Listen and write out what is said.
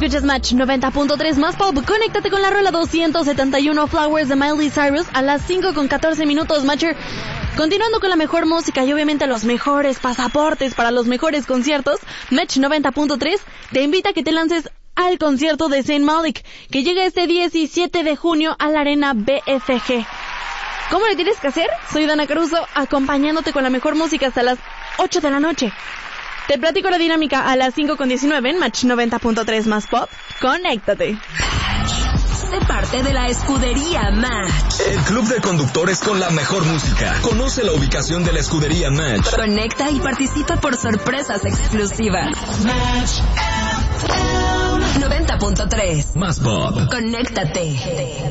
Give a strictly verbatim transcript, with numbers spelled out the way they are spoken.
Escuchas Match noventa punto tres más pop. Conéctate con la rola doscientos setenta y uno Flowers de Miley Cyrus a las cinco con catorce minutos, Matcher. Continuando con la mejor música y obviamente los mejores pasaportes para los mejores conciertos, Match noventa punto tres te invita a que te lances al concierto de Zayn Malik, que llega este diecisiete de junio a la Arena B F G. ¿Cómo le tienes que hacer? Soy Dana Caruso, acompañándote con la mejor música hasta las ocho de la noche. Te platico la dinámica a las cinco con diecinueve en Match noventa punto tres más pop. Conéctate. Sé parte de la escudería Match. El club de conductores con la mejor música. Conoce la ubicación de la escudería Match. Conecta y participa por sorpresas exclusivas. Match noventa punto tres más pop. Conéctate.